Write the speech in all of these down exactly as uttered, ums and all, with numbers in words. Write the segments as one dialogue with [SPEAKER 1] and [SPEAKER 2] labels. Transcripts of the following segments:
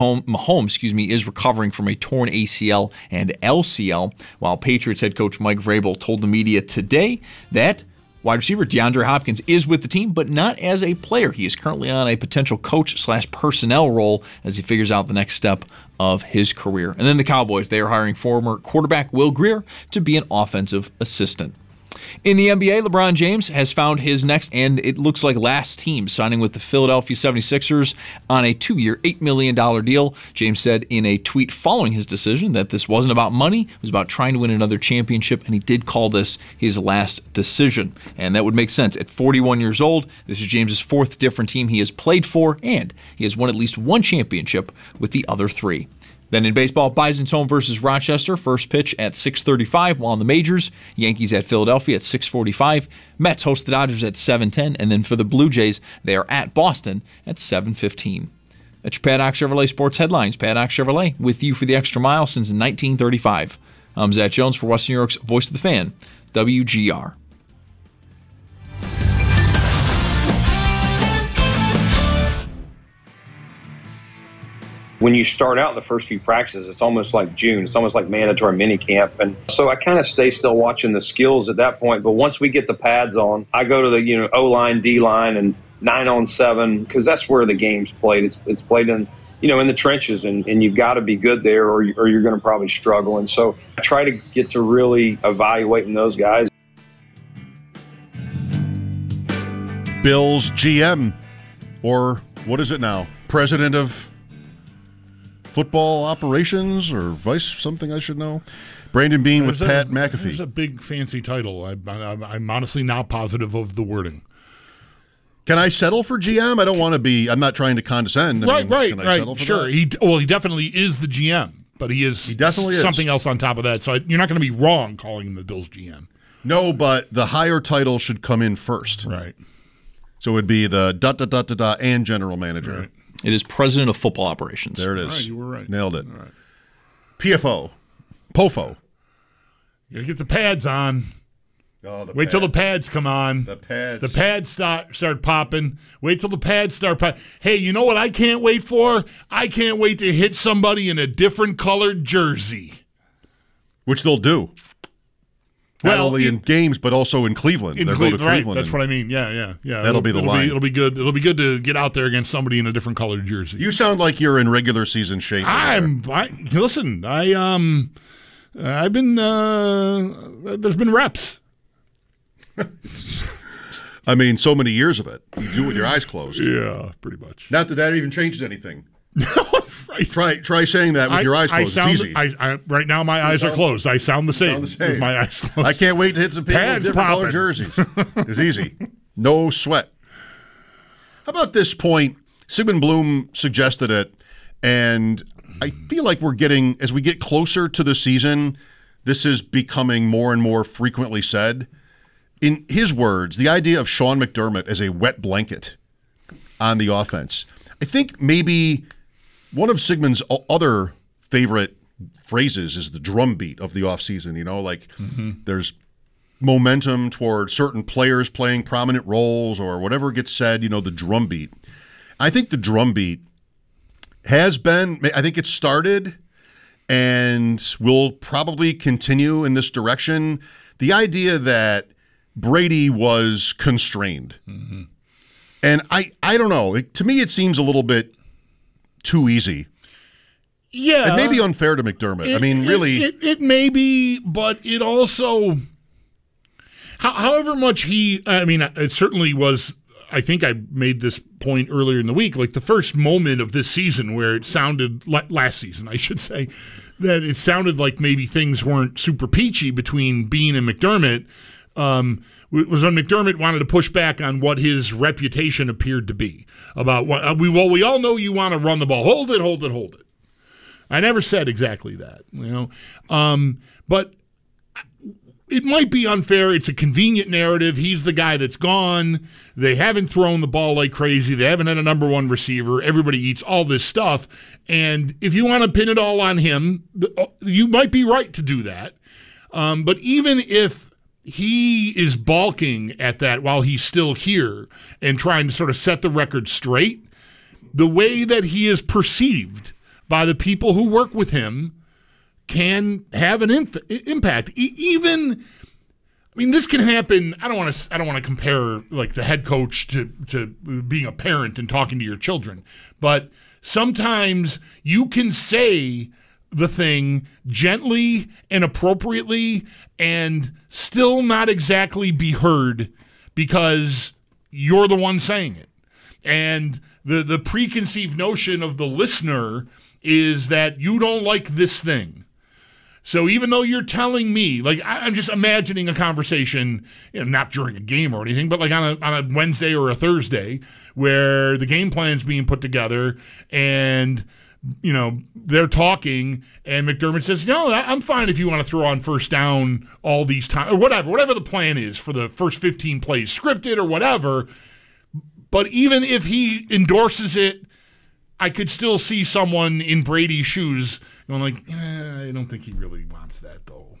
[SPEAKER 1] Mahomes, excuse me, is recovering from a torn A C L and L C L, while Patriots head coach Mike Vrabel told the media today that wide receiver DeAndre Hopkins is with the team, but not as a player. He is currently on a potential coach slash personnel role as he figures out the next step of his career. And then the Cowboys, they are hiring former quarterback Will Grier to be an offensive assistant. In the N B A, LeBron James has found his next, and it looks like last team, signing with the Philadelphia seventy-sixers on a two-year, eight million dollars deal. James said in a tweet following his decision that this wasn't about money, it was about trying to win another championship, and he did call this his last decision. And that would make sense. At forty-one years old, this is James's fourth different team he has played for, and he has won at least one championship with the other three. Then in baseball, Bison's home versus Rochester, first pitch at six thirty-five, while in the majors, Yankees at Philadelphia at six forty-five, Mets host the Dodgers at seven ten, and then for the Blue Jays, they are at Boston at seven fifteen. That's your Paddock Chevrolet Sports Headlines. Paddock Chevrolet, with you for the extra mile since nineteen thirty-five. I'm Zach Jones for Western New York's Voice of the Fan, W G R.
[SPEAKER 2] When you start out in the first few practices, it's almost like June. It's almost like mandatory mini camp. And so I kind of stay still watching the skills at that point. But once we get the pads on, I go to the, you know, O-line, D-line, and nine on seven, because that's where the game's played. It's, it's played in, you know, in the trenches, and, and you've got to be good there or, you, or you're going to probably struggle. And so I try to get to really evaluating those guys.
[SPEAKER 3] Bills G M, or what is it now? President of football operations or vice something I should know. Brandon Beane with
[SPEAKER 4] a,
[SPEAKER 3] Pat McAfee.
[SPEAKER 4] It's a big fancy title. I, I, I'm honestly not positive of the wording.
[SPEAKER 3] Can I settle for G M? I don't want to be. I'm not trying to condescend. I
[SPEAKER 4] right,
[SPEAKER 3] mean,
[SPEAKER 4] right,
[SPEAKER 3] can I
[SPEAKER 4] right.
[SPEAKER 3] settle for
[SPEAKER 4] sure.
[SPEAKER 3] that?
[SPEAKER 4] He well, he definitely is the G M, but he is.
[SPEAKER 3] He definitely is
[SPEAKER 4] something else on top of that. So I, you're not going to be wrong calling him the Bills G M.
[SPEAKER 3] No, but the higher title should come in first.
[SPEAKER 4] Right.
[SPEAKER 3] So it would be the dot dot dot dot dot and general manager.
[SPEAKER 4] Right.
[SPEAKER 1] It is President of Football Operations.
[SPEAKER 3] There it is.
[SPEAKER 4] Right, you were right.
[SPEAKER 3] Nailed it.
[SPEAKER 4] All right.
[SPEAKER 3] P F O. P O F O.
[SPEAKER 4] You gotta get the pads on.
[SPEAKER 3] Oh, the
[SPEAKER 4] Wait
[SPEAKER 3] pads.
[SPEAKER 4] till the pads come on.
[SPEAKER 3] The pads.
[SPEAKER 4] The pads start start popping. Wait till the pads start popping. Hey, you know what I can't wait for? I can't wait to hit somebody in a different colored jersey.
[SPEAKER 3] Which they'll do. Not
[SPEAKER 4] Well,
[SPEAKER 3] only
[SPEAKER 4] it-
[SPEAKER 3] in games, but also in Cleveland.
[SPEAKER 4] In
[SPEAKER 3] They'll
[SPEAKER 4] Cleveland,
[SPEAKER 3] go to
[SPEAKER 4] right?
[SPEAKER 3] Cleveland.
[SPEAKER 4] That's
[SPEAKER 3] and
[SPEAKER 4] what I mean. Yeah, yeah, yeah.
[SPEAKER 3] That'll
[SPEAKER 4] it'll,
[SPEAKER 3] be the
[SPEAKER 4] it'll
[SPEAKER 3] line.
[SPEAKER 4] Be, it'll be good. It'll be good to get out there against somebody in a different colored jersey.
[SPEAKER 3] You sound like you're in regular season shape.
[SPEAKER 4] I'm. I, listen, I um, I've been. Uh, there's been reps.
[SPEAKER 3] I mean, so many years of it. You do it with your eyes closed.
[SPEAKER 4] Yeah, pretty much.
[SPEAKER 3] Not that that even changes anything.
[SPEAKER 4] Right.
[SPEAKER 3] Try try saying that with
[SPEAKER 4] I,
[SPEAKER 3] your eyes
[SPEAKER 4] I
[SPEAKER 3] closed.
[SPEAKER 4] sound,
[SPEAKER 3] it's easy.
[SPEAKER 4] I, I, right now, my eyes
[SPEAKER 3] sound-
[SPEAKER 4] are closed. I sound the same.
[SPEAKER 3] sound the same.
[SPEAKER 4] With my eyes closed.
[SPEAKER 3] I can't wait to hit some people
[SPEAKER 4] Pads
[SPEAKER 3] with different colored
[SPEAKER 4] popping.
[SPEAKER 3] jerseys. It's easy. No sweat. How about this point? Sigmund Bloom suggested it, and I feel like we're getting, as we get closer to the season, this is becoming more and more frequently said. In his words, the idea of Sean McDermott as a wet blanket on the offense. I think maybe one of Sigmund's o- other favorite phrases is the drumbeat of the offseason. You know, like
[SPEAKER 4] Mm-hmm.
[SPEAKER 3] there's momentum toward certain players playing prominent roles or whatever gets said, you know, the drumbeat. I think the drumbeat has been, I think it started and will probably continue in this direction. The idea that Brady was constrained.
[SPEAKER 4] Mm-hmm.
[SPEAKER 3] And I, I don't know. It, to me, it seems a little bit too easy.
[SPEAKER 4] Yeah,
[SPEAKER 3] It may be unfair to McDermott.
[SPEAKER 4] It-
[SPEAKER 3] I mean,
[SPEAKER 4] it-
[SPEAKER 3] really.
[SPEAKER 4] it, it may be, but it also, how, however much he, I mean, it certainly was. I think I made this point earlier in the week, like the first moment of this season where it sounded, last season, I should say, that it sounded like maybe things weren't super peachy between Beane and McDermott, um, was when McDermott wanted to push back on what his reputation appeared to be about what uh, we, well, we all know you want to run the ball. Hold it, hold it, hold it. I never said exactly that, you know, um, but it might be unfair. It's a convenient narrative. He's the guy that's gone. They haven't thrown the ball like crazy. They haven't had a number one receiver. Everybody eats all this stuff. And if you want to pin it all on him, you might be right to do that. Um, but even if he is balking at that while he's still here and trying to sort of set the record straight, the way that he is perceived by the people who work with him can have an inf- impact. E- even, I mean, this can happen. I don't want to. I don't want to compare like the head coach to to being a parent and talking to your children, but sometimes you can say the thing gently and appropriately and still not exactly be heard because you're the one saying it. And the, the preconceived notion of the listener is that you don't like this thing. So even though you're telling me, like I, I'm just imagining a conversation, you know, not during a game or anything, but like on a, on a Wednesday or a Thursday where the game plan's being put together and you know, they're talking, and McDermott says, no, I'm fine if you want to throw on first down all these times, or whatever, whatever the plan is for the first fifteen plays, scripted or whatever. But even if he endorses it, I could still see someone in Brady's shoes going like, eh, I don't think he really wants that, though.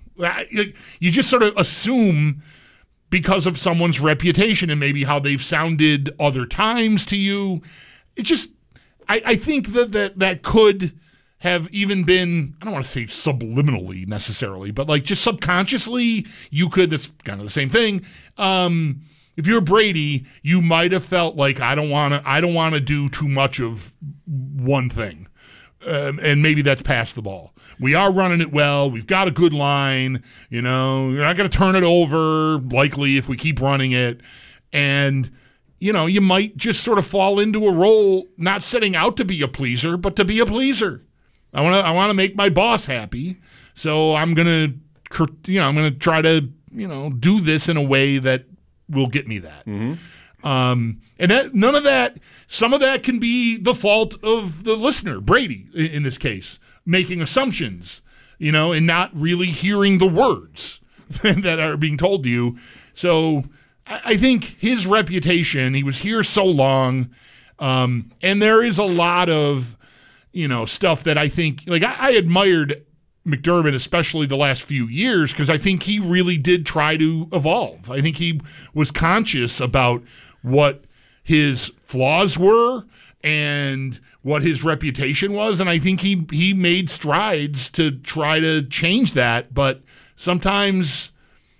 [SPEAKER 4] You just sort of assume because of someone's reputation and maybe how they've sounded other times to you. It just... I, I think that, that that could have even been, I don't want to say subliminally necessarily, but like just subconsciously, you could, it's kind of the same thing. Um, if you're Brady, you might have felt like, I don't want to, I don't want to do too much of one thing. Um, and maybe that's past the ball. We are running it well. We've got a good line. You know, you're not going to turn it over likely if we keep running it. And you know, you might just sort of fall into a role, not setting out to be a pleaser, but to be a pleaser. I want to, I want to make my boss happy, so I'm gonna, you know, I'm gonna try to, you know, do this in a way that will get me that. Mm-hmm. Um, and that none of that, some of that can be the fault of the listener, Brady, in, in this case, making assumptions, you know, and not really hearing the words that are being told to you. So. I think his reputation, he was here so long, um, and there is a lot of, you know, stuff that I think, like I, I admired McDermott, especially the last few years, because I think he really did try to evolve. I think he was conscious about what his flaws were and what his reputation was, and I think he, he made strides to try to change that, but sometimes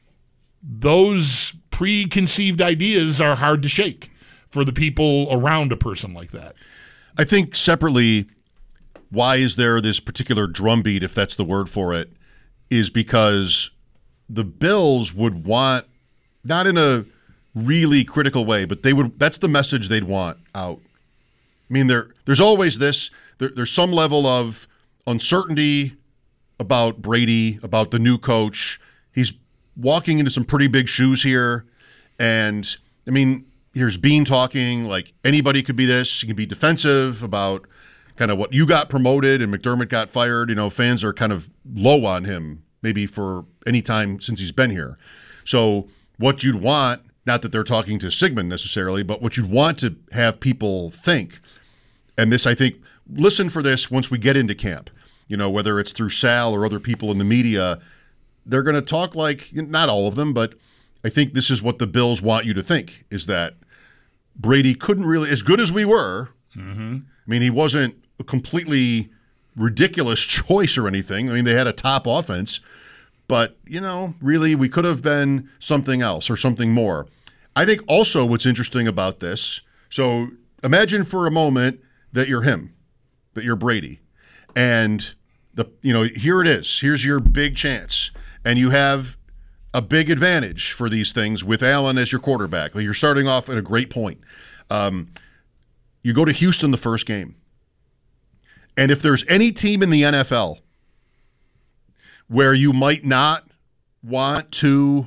[SPEAKER 4] those preconceived ideas are hard to shake for the people around a person like that.
[SPEAKER 3] I think separately, why is there this particular drumbeat, if that's the word for it, is because the Bills would want, not in a really critical way, but they would. That's the message they'd want out. I mean, there there's always this, there, there's some level of uncertainty about Brady, about the new coach. He's walking into some pretty big shoes here. And, I mean, here's Bean talking like anybody could be this. He can be defensive about kind of what you got promoted and McDermott got fired. You know, fans are kind of low on him maybe for any time since he's been here. So what you'd want, not that they're talking to Sigmund necessarily, but what you'd want to have people think, and this, I think, listen for this once we get into camp, you know, whether it's through Sal or other people in the media, they're going to talk like, not all of them, but I think this is what the Bills want you to think, is that Brady couldn't really, as good as we were, mm-hmm. I mean, he wasn't a completely ridiculous choice or anything. I mean, they had a top offense, but, you know, really we could have been something else or something more. I think also what's interesting about this, so imagine for a moment that you're him, that you're Brady, and the you know, here it is. Here's your big chance, and you have a big advantage for these things with Allen as your quarterback. Like, you're starting off at a great point. Um, you go to Houston the first game. And if there's any team in the N F L where you might not want to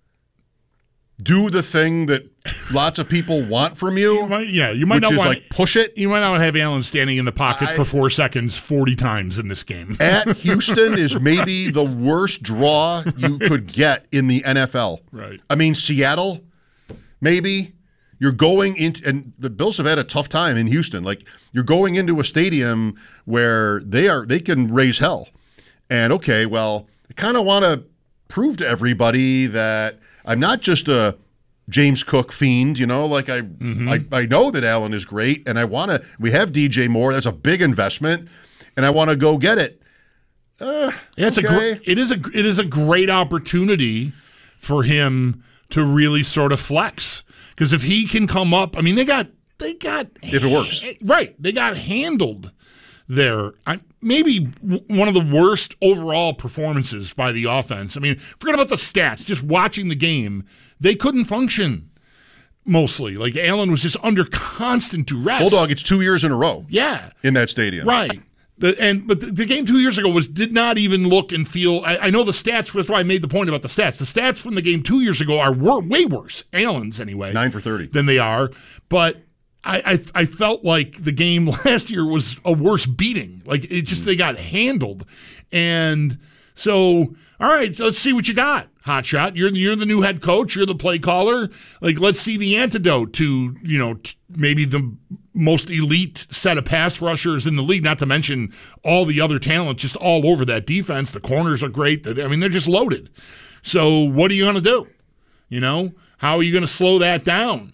[SPEAKER 3] do the thing that lots of people want from you,
[SPEAKER 4] you might, yeah, you might
[SPEAKER 3] which
[SPEAKER 4] not
[SPEAKER 3] is
[SPEAKER 4] want
[SPEAKER 3] like push it.
[SPEAKER 4] You might not have Allen standing in the pocket
[SPEAKER 3] I,
[SPEAKER 4] for four seconds forty times in this game.
[SPEAKER 3] At Houston is maybe the worst draw you could get in the N F L.
[SPEAKER 4] Right.
[SPEAKER 3] I mean, Seattle, maybe. You're going into, and the Bills have had a tough time in Houston. Like, you're going into a stadium where they are, they can raise hell. And okay, well, I kind of want to prove to everybody that I'm not just a James Cook fiend, you know, like I, mm-hmm. I, I know that Allen is great, and I want to, we have D J Moore. That's a big investment. and I want to go get it. Uh,
[SPEAKER 4] yeah, it's
[SPEAKER 3] okay.
[SPEAKER 4] a gr- it is a it is a great opportunity for him to really sort of flex, because if he can come up, I mean, they got they got
[SPEAKER 3] if it works
[SPEAKER 4] right, they got handled there. I, maybe w- one of the worst overall performances by the offense. I mean, forget about the stats. Just watching the game, they couldn't function. Mostly, like Allen was just under constant duress.
[SPEAKER 3] Bulldog, it's two years in a row.
[SPEAKER 4] Yeah,
[SPEAKER 3] in that stadium,
[SPEAKER 4] right. The, and but the, the game two years ago was did not even look and feel. I, I know the stats. That's why I made the point about the stats. The stats from the game two years ago are wor- way worse. Allen's anyway,
[SPEAKER 3] nine for thirty,
[SPEAKER 4] than they are. But I, I I felt like the game last year was a worse beating. Like it just mm. they got handled, and so all right, let's see what you got. Hotshot, you're you're the new head coach. You're the play caller. Like, let's see the antidote to, you know, t- maybe the most elite set of pass rushers in the league. Not to mention all the other talent just all over that defense. The corners are great. I mean, they're just loaded. So, what are you going to do? You know, how are you going to slow that down?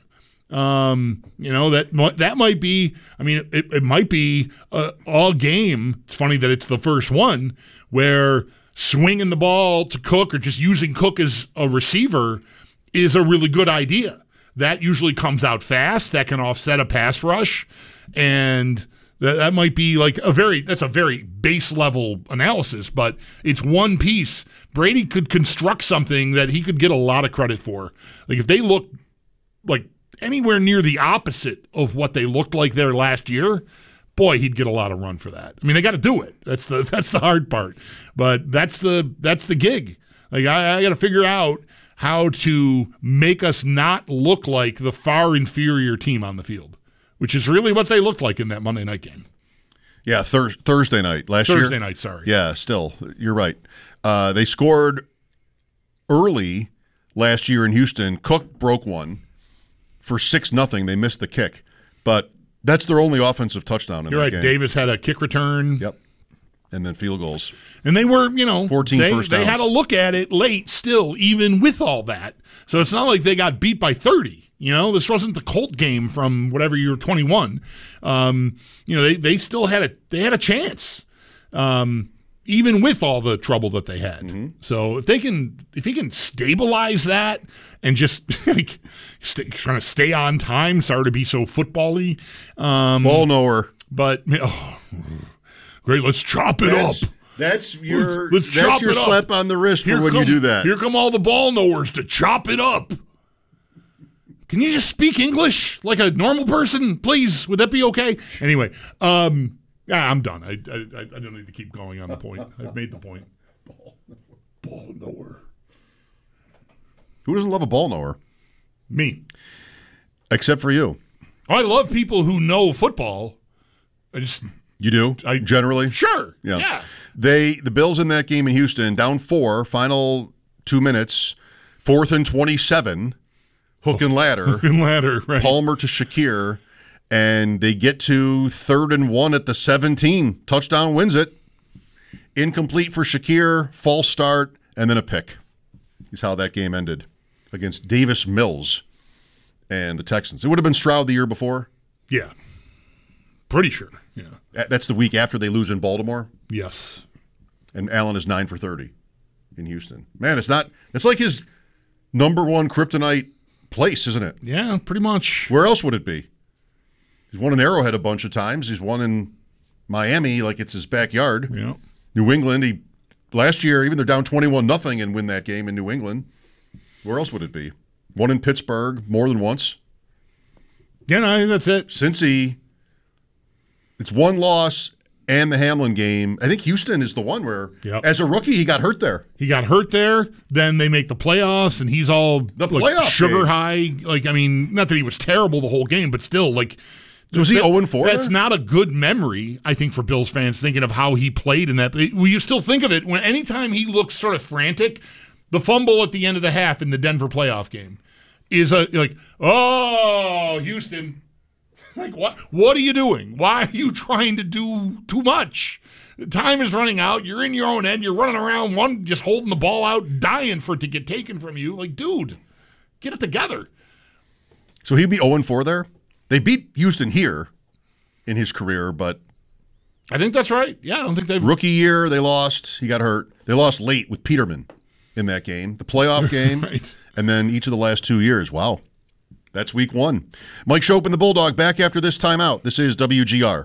[SPEAKER 4] Um, you know, that that might be. I mean, it, it might be uh, all game. It's funny that it's the first one where swinging the ball to Cook or just using Cook as a receiver is a really good idea. That usually comes out fast. That can offset a pass rush. And that, that might be like a very, that's a very base level analysis, but it's one piece. Brady could construct something that he could get a lot of credit for. Like if they look like anywhere near the opposite of what they looked like there last year, boy, he'd get a lot of run for that. I mean, they got to do it. That's the that's the hard part. But that's the that's the gig. Like I, I got to figure out how to make us not look like the far inferior team on the field, which is really what they looked like in that Monday night game.
[SPEAKER 3] Yeah, thir- Thursday night last
[SPEAKER 4] Thursday
[SPEAKER 3] year.
[SPEAKER 4] Thursday night, sorry.
[SPEAKER 3] Yeah, still, you're right. Uh, they scored early last year in Houston. Cook broke one for six nothing. They missed the kick, but that's their only offensive touchdown in
[SPEAKER 4] You're
[SPEAKER 3] that
[SPEAKER 4] right.
[SPEAKER 3] game.
[SPEAKER 4] Davis had a kick return.
[SPEAKER 3] Yep. And then field goals.
[SPEAKER 4] And they were, you know,
[SPEAKER 3] fourteen
[SPEAKER 4] they,
[SPEAKER 3] first
[SPEAKER 4] they
[SPEAKER 3] downs.
[SPEAKER 4] had a look at it late still, even with all that. So it's not like they got beat by thirty. You know, this wasn't the Colt game from whatever year twenty-one. Um, you know, they, they still had a they had a chance, um, even with all the trouble that they had. Mm-hmm. So if they can if he can stabilize that and just like stay, trying to stay on time, sorry to be so football-y. Um,
[SPEAKER 3] Ball knower.
[SPEAKER 4] But oh, great, let's chop it
[SPEAKER 3] that's,
[SPEAKER 4] up.
[SPEAKER 3] That's your
[SPEAKER 4] let's
[SPEAKER 3] that's
[SPEAKER 4] chop
[SPEAKER 3] your
[SPEAKER 4] it up.
[SPEAKER 3] slap on the wrist
[SPEAKER 4] Here
[SPEAKER 3] for when
[SPEAKER 4] come,
[SPEAKER 3] you do that.
[SPEAKER 4] Here come all the ball knowers to chop it up. Can you just speak English like a normal person, please? Would that be okay? Anyway, um, yeah, I'm done. I, I I don't need to keep going on the point. I've made the point. Ball, ball knower.
[SPEAKER 3] Who doesn't love a ball knower?
[SPEAKER 4] Me.
[SPEAKER 3] Except for you.
[SPEAKER 4] I love people who know football. I just
[SPEAKER 3] You do?
[SPEAKER 4] I
[SPEAKER 3] generally?
[SPEAKER 4] Sure.
[SPEAKER 3] Yeah.
[SPEAKER 4] yeah.
[SPEAKER 3] They the Bills in that game in Houston, down four, final two minutes, fourth and twenty-seven, hook and ladder.
[SPEAKER 4] Hook and ladder, right.
[SPEAKER 3] Palmer to Shakir, and they get to third and one at the seventeen. Touchdown wins it. Incomplete for Shakir, false start, and then a pick. Is how that game ended against Davis Mills and the Texans. It would have been Stroud the year before.
[SPEAKER 4] Yeah. Pretty sure. Yeah.
[SPEAKER 3] That's the week after they lose in Baltimore.
[SPEAKER 4] Yes.
[SPEAKER 3] And Allen is nine for thirty in Houston. Man, it's not. It's like his number one kryptonite place, isn't it?
[SPEAKER 4] Yeah, pretty much.
[SPEAKER 3] Where else would it be? He's won in Arrowhead a bunch of times. He's won in Miami like it's his backyard.
[SPEAKER 4] Yeah.
[SPEAKER 3] New England. He last year, even they're down twenty-one nothing and win that game in New England. Where else would it be? One in Pittsburgh more than once.
[SPEAKER 4] Yeah, no, I think that's it.
[SPEAKER 3] Cincy. It's one loss and the Hamlin game. I think Houston is the one where,
[SPEAKER 4] yep.
[SPEAKER 3] as a rookie, he got hurt there.
[SPEAKER 4] He got hurt there. Then they make the playoffs, and he's all
[SPEAKER 3] the
[SPEAKER 4] like,
[SPEAKER 3] playoff
[SPEAKER 4] sugar
[SPEAKER 3] game.
[SPEAKER 4] hig. Like, I mean, not that he was terrible the whole game, but still, like,
[SPEAKER 3] was he zero and four?
[SPEAKER 4] That's not a good memory, I think, for Bills fans thinking of how he played in that. Well, you still think of it when anytime he looks sort of frantic. The fumble at the end of the half in the Denver playoff game is a like, oh, Houston. Like, what What are you doing? Why are you trying to do too much? Time is running out. You're in your own end. You're running around, one just holding the ball out, dying for it to get taken from you. Like, dude, get it together.
[SPEAKER 3] So he'd be zero and four there? They beat Houston here in his career, but
[SPEAKER 4] I think that's right. Yeah, I don't think they've...
[SPEAKER 3] Rookie year, they lost. He got hurt. They lost late with Peterman in that game, the playoff game,
[SPEAKER 4] right.
[SPEAKER 3] And then each of the last two years. Wow. That's week one. Mike Schopp, the Bulldog, back after this timeout. This is W G R.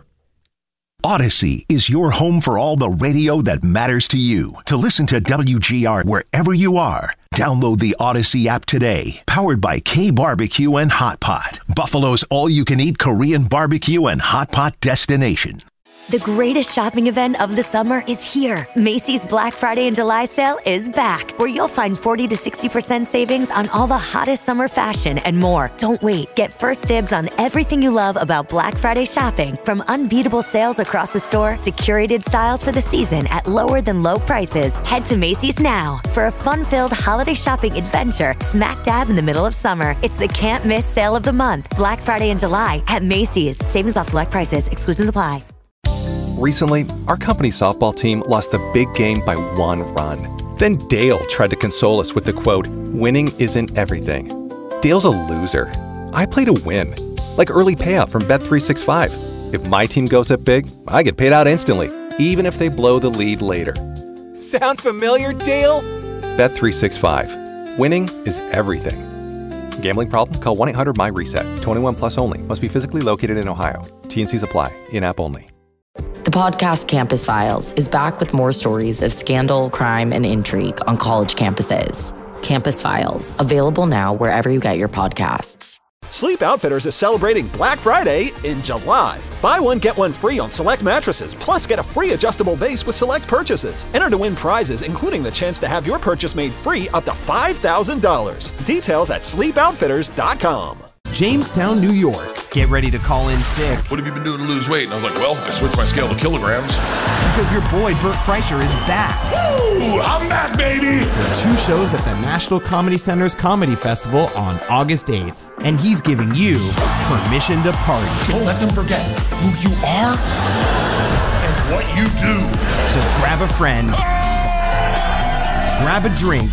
[SPEAKER 5] Odyssey is your home for all the radio that matters to you. To listen to W G R wherever you are, download the Odyssey app today. Powered by K-Barbecue and Hot Pot, Buffalo's all-you-can-eat Korean barbecue and hot pot destination.
[SPEAKER 6] The greatest shopping event of the summer is here. Macy's Black Friday and July sale is back, where you'll find forty to sixty percent savings on all the hottest summer fashion and more. Don't wait. Get first dibs on everything you love about Black Friday shopping, from unbeatable sales across the store to curated styles for the season at lower than low prices. Head to Macy's now for a fun-filled holiday shopping adventure smack dab in the middle of summer. It's the can't miss sale of the month. Black Friday and July at Macy's. Savings off select prices. Exclusions apply.
[SPEAKER 7] Recently, our company softball team lost the big game by one run. Then Dale tried to console us with the quote, "Winning isn't everything." Dale's a loser. I play to win. Like early payout from Bet three sixty-five. If my team goes up big, I get paid out instantly, even if they blow the lead later. Sound familiar, Dale? Bet three sixty-five. Winning is everything. Gambling problem? Call one eight hundred M Y reset. twenty-one plus only. Must be physically located in Ohio. T and Cs apply. In-app only.
[SPEAKER 8] The podcast Campus Files is back with more stories of scandal, crime, and intrigue on college campuses. Campus Files, available now wherever you get your podcasts.
[SPEAKER 9] Sleep Outfitters is celebrating Black Friday in July. Buy one, get one free on select mattresses, plus get a free adjustable base with select purchases. Enter to win prizes, including the chance to have your purchase made free up to five thousand dollars. Details at sleep outfitters dot com.
[SPEAKER 10] Jamestown, New York. Get ready to call in sick.
[SPEAKER 11] What have you been doing to lose weight? And I was like, well, I switched my scale to kilograms.
[SPEAKER 10] Because your boy Bert Kreischer is back.
[SPEAKER 11] Woo! I'm back, baby!
[SPEAKER 10] For two shows at the National Comedy Center's Comedy Festival on August eighth. And he's giving you permission to party.
[SPEAKER 11] Don't let them forget who you are and what you do.
[SPEAKER 10] So grab a friend, grab a drink,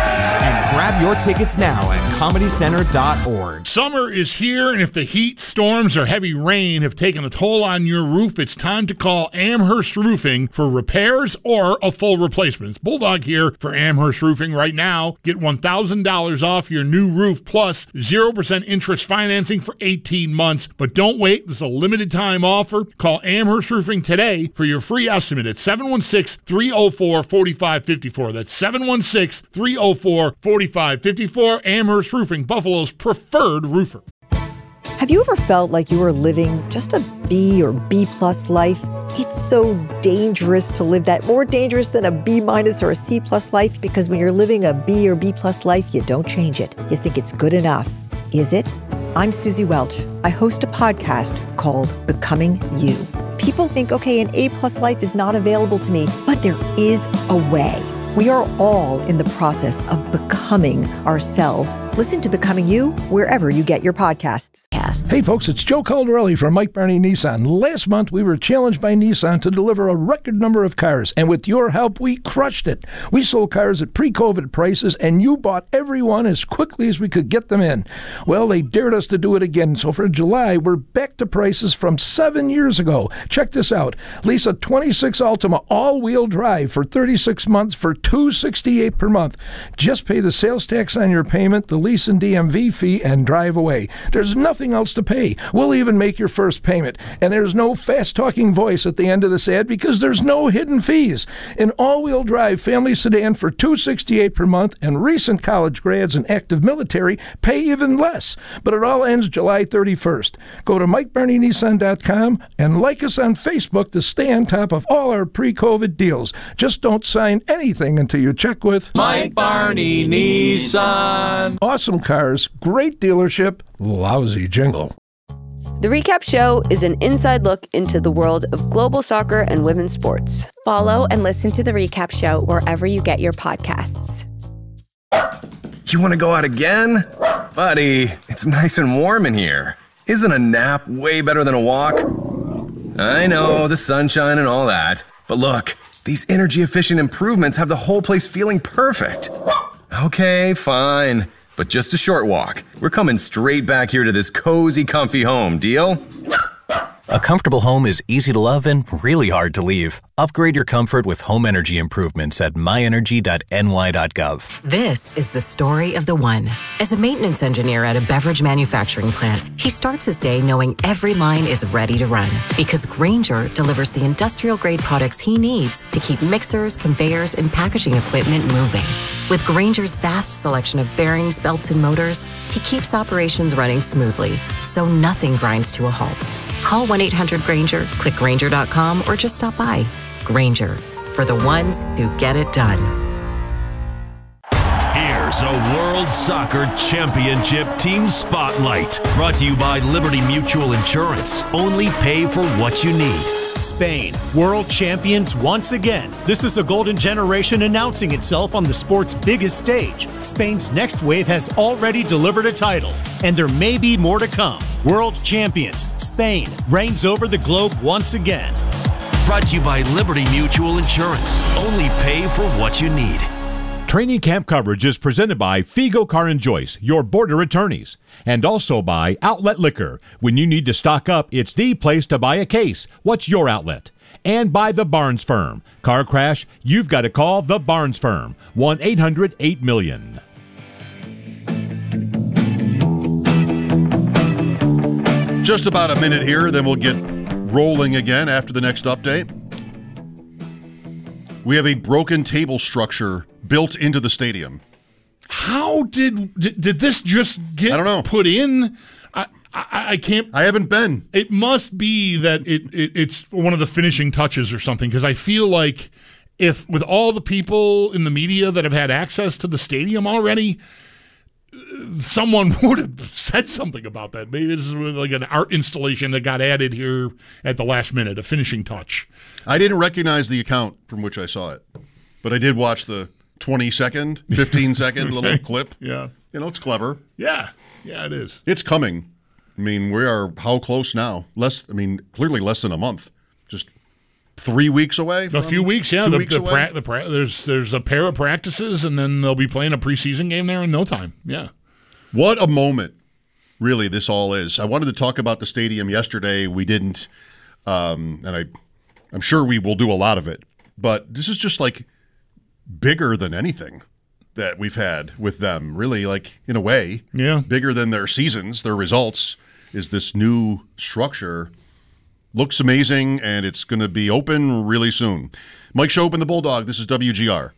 [SPEAKER 10] and grab your tickets now at comedy center dot org.
[SPEAKER 4] Summer is here, and if the heat, storms, or heavy rain have taken a toll on your roof, it's time to call Amherst Roofing for repairs or a full replacement. It's Bulldog here for Amherst Roofing right now. Get one thousand dollars off your new roof plus zero percent interest financing for eighteen months. But don't wait. This is a limited time offer. Call Amherst Roofing today for your free estimate at seven one six, three oh four, four five five four. That's seven one six, three oh four, four five five four. Amherst Roofing, Buffalo's preferred roofer.
[SPEAKER 12] Have you ever felt like you were living just a B or B plus life? It's so dangerous to live that, more dangerous than a B minus or a C plus life, because when you're living a B or B plus life, you don't change it. You think it's good enough. Is it? I'm Susie Welch. I host a podcast called Becoming You. People think, okay, an A plus life is not available to me, but there is a way. We are all in the process of becoming ourselves. Listen to Becoming You wherever you get your podcasts.
[SPEAKER 13] Hey folks, it's Joe Caldarelli from Mike Barney Nissan. Last month we were challenged by Nissan to deliver a record number of cars, and with your help we crushed it. We sold cars at pre-COVID prices, and you bought every one as quickly as we could get them in. Well, they dared us to do it again, so for July we're back to prices from seven years ago. Check this out. Lease a twenty-six Altima all-wheel drive for thirty-six months for two hundred sixty-eight dollars per month. Just pay the sales tax on your payment, the lease and D M V fee, and drive away. There's nothing else to pay. We'll even make your first payment. And there's no fast-talking voice at the end of this ad because there's no hidden fees. An all-wheel drive family sedan for two hundred sixty-eight dollars per month, and recent college grads and active military pay even less. But it all ends July thirty-first. Go to Mike Barney Nissan dot com and like us on Facebook to stay on top of all our pre-COVID deals. Just don't sign anything until you check with
[SPEAKER 14] Mike Barney Nissan.
[SPEAKER 13] Awesome cars, great dealership, lousy jingle.
[SPEAKER 15] The Recap Show is an inside look into the world of global soccer and women's sports.
[SPEAKER 16] Follow and listen to The Recap Show wherever you get your podcasts.
[SPEAKER 17] You want to go out again? Buddy, it's nice and warm in here. Isn't a nap way better than a walk? I know, the sunshine and all that. But look, these energy-efficient improvements have the whole place feeling perfect. Okay, fine. But just a short walk. We're coming straight back here to this cozy, comfy home. Deal?
[SPEAKER 18] A comfortable home is easy to love and really hard to leave. Upgrade your comfort with home energy improvements at my energy dot n y dot gov.
[SPEAKER 19] This is the story of the one. As a maintenance engineer at a beverage manufacturing plant, he starts his day knowing every line is ready to run because Grainger delivers the industrial-grade products he needs to keep mixers, conveyors, and packaging equipment moving. With Grainger's vast selection of bearings, belts, and motors, he keeps operations running smoothly, so nothing grinds to a halt. Call one eight hundred Grainger, click Grainger dot com, or just stop by. Grainger, for the ones who get it done.
[SPEAKER 20] Here's a World Soccer Championship Team Spotlight, brought to you by Liberty Mutual Insurance. Only pay for what you need.
[SPEAKER 21] Spain, world champions once again. This is a golden generation announcing itself on the sport's biggest stage. Spain's next wave has already delivered a title, and there may be more to come. World champions, Spain reigns over the globe once again.
[SPEAKER 20] Brought to you by Liberty Mutual Insurance. Only pay for what you need.
[SPEAKER 22] Training camp coverage is presented by Figo Car and Joyce, your border attorneys, and also by Outlet Liquor. When you need to stock up, it's the place to buy a case. What's your outlet? And by the Barnes Firm. Car crash, you've got to call the Barnes Firm. one eight hundred eight million.
[SPEAKER 3] Just about a minute here, then we'll get rolling again after the next update. We have a broken table structure built into the stadium.
[SPEAKER 4] How did did, did this just get I don't know. put in? I, I I can't.
[SPEAKER 3] I haven't been.
[SPEAKER 4] It must be that it, it it's one of the finishing touches or something, because I feel like if with all the people in the media that have had access to the stadium already, someone would have said something about that. Maybe this is like an art installation that got added here at the last minute, a finishing touch.
[SPEAKER 3] I didn't recognize the account from which I saw it, but I did watch the twenty second, fifteen second little clip.
[SPEAKER 4] Yeah.
[SPEAKER 3] You know, it's clever.
[SPEAKER 4] Yeah. Yeah, it is.
[SPEAKER 3] It's coming. I mean, we are how close now? Less, I mean, clearly less than a month. Just three weeks away?
[SPEAKER 4] A few weeks, yeah.
[SPEAKER 3] Two
[SPEAKER 4] the,
[SPEAKER 3] weeks
[SPEAKER 4] the
[SPEAKER 3] away?
[SPEAKER 4] pra- the pra- there's, there's a pair of practices, and then they'll be playing a preseason game there in no time. Yeah.
[SPEAKER 3] What a moment, really, this all is. I wanted to talk about the stadium yesterday. We didn't, um, and I, I'm sure we will do a lot of it. But this is just like bigger than anything that we've had with them, really, like in a way.
[SPEAKER 4] Yeah.
[SPEAKER 3] Bigger than their seasons, their results, is this new structure. Looks amazing, and it's going to be open really soon. Mike Shope and the Bulldog, this is W G R.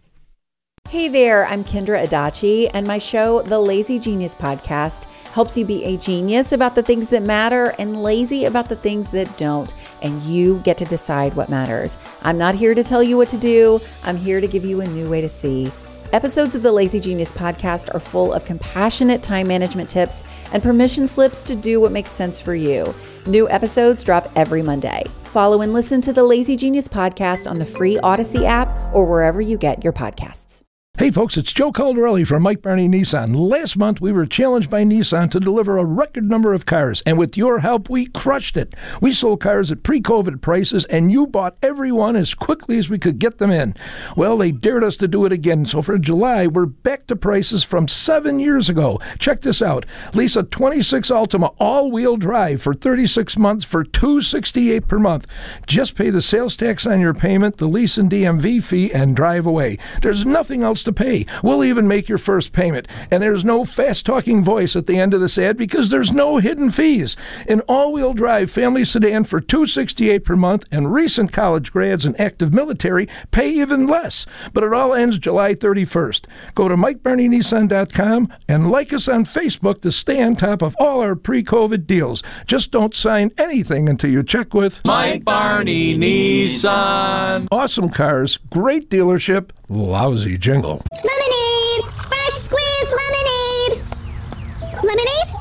[SPEAKER 23] Hey there, I'm Kendra Adachi, and my show, The Lazy Genius Podcast, helps you be a genius about the things that matter and lazy about the things that don't, and you get to decide what matters. I'm not here to tell you what to do. I'm here to give you a new way to see. Episodes of the Lazy Genius Podcast are full of compassionate time management tips and permission slips to do what makes sense for you. New episodes drop every Monday. Follow and listen to the Lazy Genius Podcast on the free Odyssey app or wherever you get your podcasts.
[SPEAKER 13] Hey folks, it's Joe Caldarelli from Mike Barney Nissan. Last month we were challenged by Nissan to deliver a record number of cars, and with your help we crushed it. We sold cars at pre-COVID prices, and you bought every one as quickly as we could get them in. Well, they dared us to do it again, so for July we're back to prices from seven years ago. Check this out. Lease a twenty-six Altima all-wheel drive for thirty-six months for two hundred sixty-eight dollars per month. Just pay the sales tax on your payment, the lease and D M V fee, and drive away. There's nothing else to pay. We'll even make your first payment. And there's no fast-talking voice at the end of this ad because there's no hidden fees. An all-wheel drive family sedan for two hundred sixty-eight dollars per month, and recent college grads and active military pay even less. But it all ends July thirty-first. Go to Mike Barney Nissan dot com and like us on Facebook to stay on top of all our pre-COVID deals. Just don't sign anything until you check with
[SPEAKER 14] Mike Barney Nissan.
[SPEAKER 13] Awesome cars, great dealership, lousy jingle.
[SPEAKER 24] Lemonade! Fresh squeezed lemonade! Lemonade?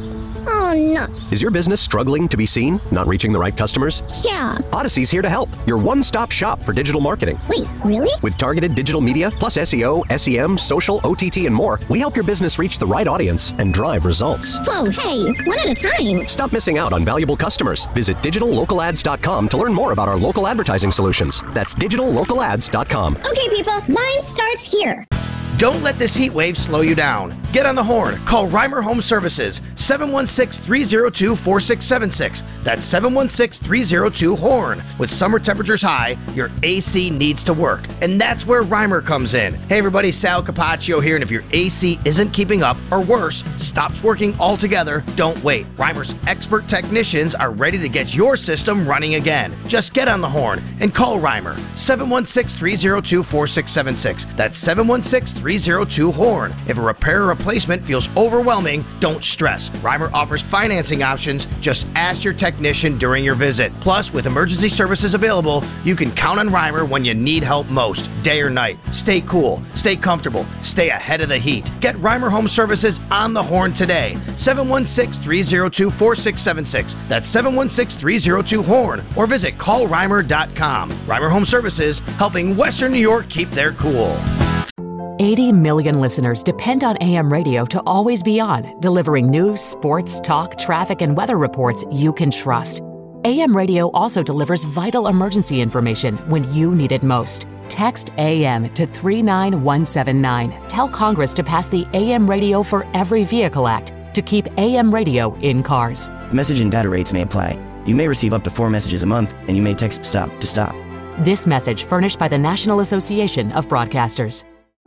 [SPEAKER 24] Oh, nuts.
[SPEAKER 25] Is your business struggling to be seen? Not reaching the right customers?
[SPEAKER 24] Yeah.
[SPEAKER 25] Odyssey's here to help. Your one-stop shop for digital marketing.
[SPEAKER 24] Wait, really?
[SPEAKER 25] With targeted digital media, plus S E O, S E M, social, O T T, and more, we help your business reach the right audience and drive results.
[SPEAKER 24] Whoa, hey, one at a time.
[SPEAKER 25] Stop missing out on valuable customers. Visit digital local ads dot com to learn more about our local advertising solutions. That's digital local ads dot com.
[SPEAKER 24] Okay, people, mine starts here.
[SPEAKER 26] Don't let this heat wave slow you down.
[SPEAKER 1] Get on the horn. Call Reimer Home Services, seven one six, three zero two, four six seven six. That's seven one six, three zero two, HORN. With summer temperatures high, your A C needs to work. And that's where Reimer comes in. Hey everybody, Sal Capaccio here, and if your A C isn't keeping up, or worse, stops working altogether, don't wait. Reimer's expert technicians are ready to get your system running again. Just get on the horn and call Reimer, seven one six, three zero two, four six seven six. That's seven one six, three zero two, HORN. If a repair or replacement feels overwhelming, don't stress. Reimer offers financing options. Just ask your technician during your visit. Plus, with emergency services available, you can count on Reimer when you need help most, day or night. Stay cool, stay comfortable, stay ahead of the heat. Get Reimer Home Services on the horn today. seven one six, three zero two, four six seven six. That's seven one six, three zero two, HORN. Or visit call reimer dot com. Reimer Home Services, helping Western New York keep their cool.
[SPEAKER 2] eighty million listeners depend on A M radio to always be on, delivering news, sports, talk, traffic, and weather reports you can trust. A M radio also delivers vital emergency information when you need it most. Text A M to three nine one seven nine. Tell Congress to pass the A M Radio for Every Vehicle Act to keep A M radio in cars.
[SPEAKER 5] Message and data rates may apply. You may receive up to four messages a month, and you may text STOP to stop.
[SPEAKER 2] This message furnished by the National Association of Broadcasters.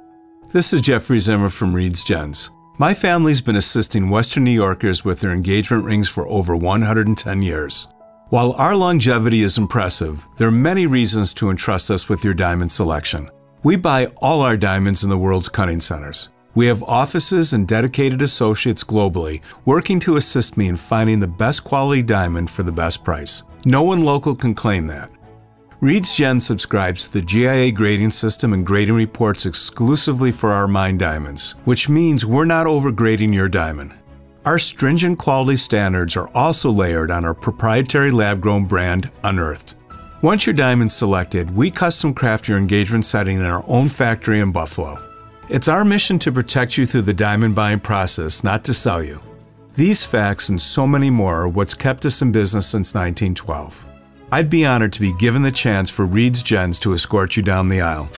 [SPEAKER 6] This is Jeffrey Zimmer from Reed's Gents. My family's been assisting Western New Yorkers with their engagement rings for over one hundred ten years. While our longevity is impressive, there are many reasons to entrust us with your diamond selection. We buy all our diamonds in the world's cutting centers. We have offices and dedicated associates globally working to assist me in finding the best quality diamond for the best price. No one local can claim that. Reed's Gen subscribes to the G I A grading system and grading reports exclusively for our mined diamonds, which means we're not overgrading your diamond. Our stringent quality standards are also layered on our proprietary lab-grown brand, Unearthed. Once your diamond's selected, we custom craft your engagement setting in our own factory in Buffalo. It's our mission to protect you through the diamond buying process, not to sell you. These facts and so many more are what's kept us in business since nineteen twelve. I'd be honored to be given the chance for Reed's Gens to escort you down the aisle.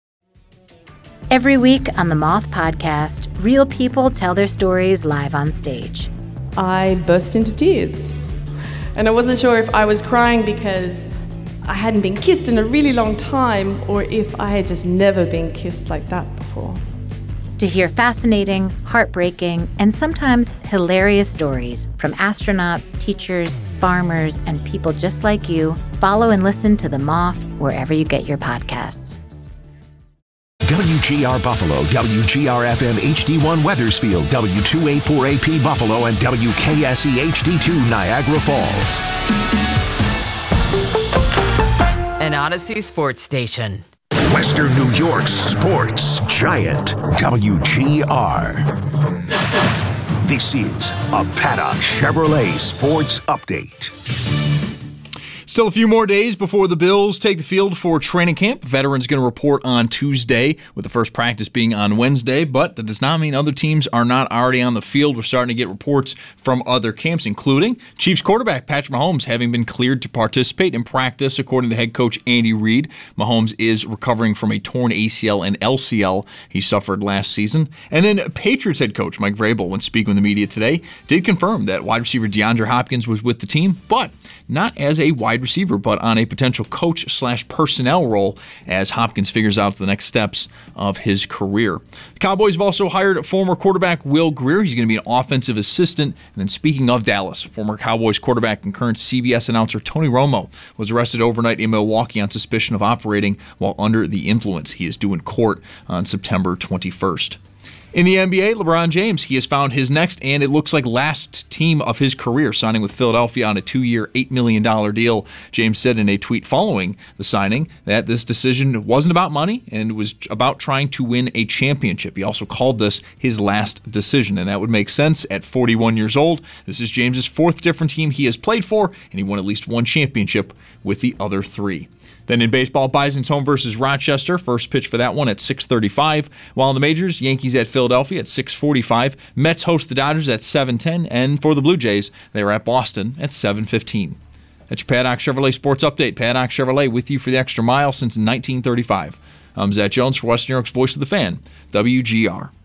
[SPEAKER 7] Every week on the Moth Podcast, real people tell their stories live on stage.
[SPEAKER 26] I burst into tears. And I wasn't sure if I was crying because I hadn't been kissed in a really long time or if I had just never been kissed like that before.
[SPEAKER 7] To hear fascinating, heartbreaking, and sometimes hilarious stories from astronauts, teachers, farmers, and people just like you, follow and listen to The Moth wherever you get your podcasts.
[SPEAKER 27] W G R Buffalo, W G R F M H D one Weathersfield, W two eighty-four A P Buffalo, and W K S E H D two Niagara Falls.
[SPEAKER 28] An Odyssey sports station.
[SPEAKER 27] Western New York's sports giant, W G R. This is a Paddock Chevrolet Sports Update.
[SPEAKER 29] Still a few more days before the Bills take the field for training camp. Veterans going to report on Tuesday, with the first practice being on Wednesday, but that does not mean other teams are not already on the field. We're starting to get reports from other camps, including Chiefs quarterback Patrick Mahomes having been cleared to participate in practice, according to head coach Andy Reid. Mahomes is recovering from a torn A C L and L C L he suffered last season. And then Patriots head coach Mike Vrabel, when speaking with the media today, did confirm that wide receiver DeAndre Hopkins was with the team, but not as a wide receiver, but on a potential coach slash personnel role as Hopkins figures out the next steps of his career. The Cowboys have also hired former quarterback Will Grier. He's going to be an offensive assistant. And then speaking of Dallas, former Cowboys quarterback and current C B S announcer Tony Romo was arrested overnight in Milwaukee on suspicion of operating while under the influence. He is due in court on September twenty-first. In the N B A, LeBron James, he has found his next and it looks like last team of his career, signing with Philadelphia on a two-year, eight million dollars deal. James said in a tweet following the signing that this decision wasn't about money and it was about trying to win a championship. He also called this his last decision, and that would make sense at forty-one years old. This is James's fourth different team he has played for, and he won at least one championship with the other three. Then in baseball, Bison's home versus Rochester. First pitch for that one at six thirty-five. While in the majors, Yankees at Philadelphia at six forty-five. Mets host the Dodgers at seven ten. And for the Blue Jays, they are at Boston at seven fifteen. That's your Paddock Chevrolet Sports Update. Paddock Chevrolet with you for the extra mile since nineteen thirty-five. I'm Zach Jones for Western New York's Voice of the Fan, W G R.